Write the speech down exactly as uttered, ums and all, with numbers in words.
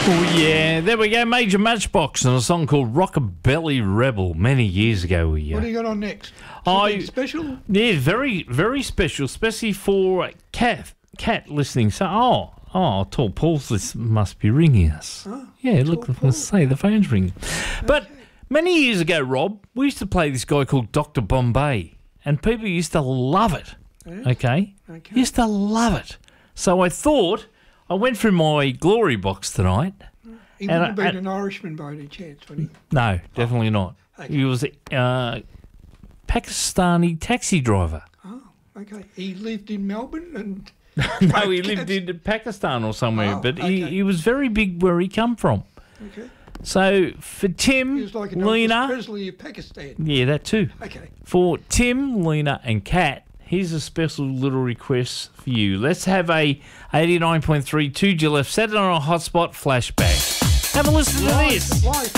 Oh, yeah. There we go. Major Matchbox and a song called Rockabilly Rebel many years ago. We, uh, What do you got on next? I, Something special? Yeah, very, very special, especially for Kat, Kat listening. So, oh, oh, Tall Paul's this must be ringing us. Oh, yeah, look, Paul. let's say the phone's ringing. But many years ago, Rob, we used to play this guy called Doctor Bombay, and people used to love it. Yeah. Okay? Okay. Used to love it. So I thought, I went through my glory box tonight. He And wouldn't I- have been and- an Irishman by any chance, would he? No, definitely not. okay. He was a uh, Pakistani taxi driver. Oh, okay. He lived in Melbourne and... No, he lived in Pakistan or somewhere, Oh, but he, okay. he was very big where he come from. Okay. So for He Tim, was like an Elvis Lena, Presley of Pakistan. yeah, that too. Okay. For Tim, Lena, and Kat, here's a special little request for you. Let's have a eighty-nine point three two G L F Saturday Night Hotspot flashback. Have a listen to this. Life, life.